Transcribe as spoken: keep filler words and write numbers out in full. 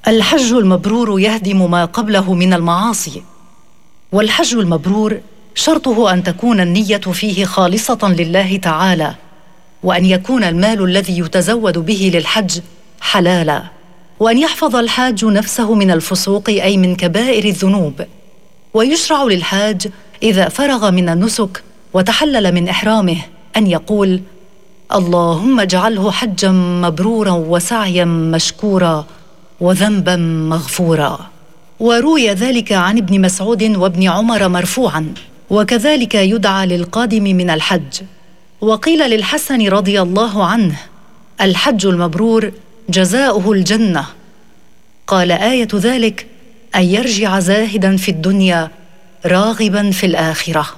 الحج المبرور يهدم ما قبله من المعاصي، والحج المبرور شرطه أن تكون النية فيه خالصة لله تعالى، وأن يكون المال الذي يتزود به للحج حلالا، وأن يحفظ الحاج نفسه من الفسوق أي من كبائر الذنوب. ويشرع للحاج إذا فرغ من النسك وتحلل من إحرامه أن يقول: اللهم اجعله حجا مبرورا وسعيا مشكورا وذنبا مغفورا. وروي ذلك عن ابن مسعود وابن عمر مرفوعا، وكذلك يدعى للقادم من الحج. وقيل للحسن رضي الله عنه: الحج المبرور جزاؤه الجنة. قال: آية ذلك أن يرجع زاهدا في الدنيا راغبا في الآخرة.